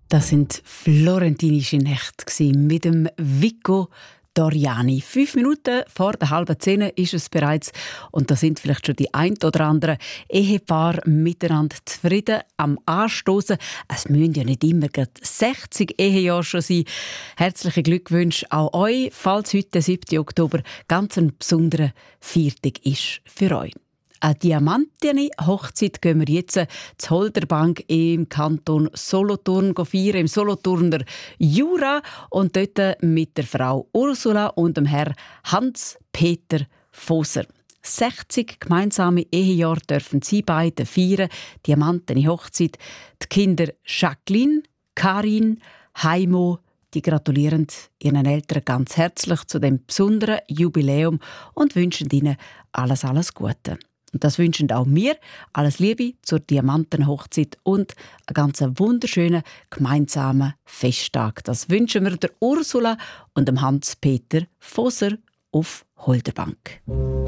Das sind florentinische Nächte mit dem Vico Doriani. 5 Minuten vor der halben 10 ist es bereits und da sind vielleicht schon die ein oder anderen Ehepaare miteinander zufrieden am Anstoßen. Es müssen ja nicht immer gerade 60 Ehejahre schon sein. Herzliche Glückwünsche auch euch, falls heute, der 7. Oktober, ganz ein besonderer Viertag ist für euch. Eine Diamantene-Hochzeit gehen wir jetzt zur Holderbank im Kanton Solothurn feiern, im Solothurner Jura. Und dort mit der Frau Ursula und dem Herrn Hans-Peter Foser. 60 gemeinsame Ehejahre dürfen sie beide feiern. Diamantene-Hochzeit. Die Kinder Jacqueline, Karin, Heimo, die gratulieren ihren Eltern ganz herzlich zu dem besonderen Jubiläum und wünschen ihnen alles Gute. Und das wünschen auch wir. Alles Liebe zur Diamantenhochzeit und einen ganz wunderschönen gemeinsamen Festtag. Das wünschen wir der Ursula und dem Hans-Peter Foser auf Holderbank.